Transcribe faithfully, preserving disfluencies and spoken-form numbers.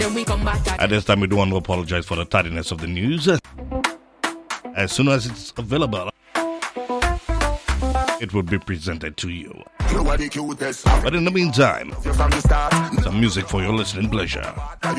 Then we come back At this time, we do want to apologize for the tardiness of the news. As soon as it's available, it will be presented to you. But in the meantime, some music for your listening pleasure.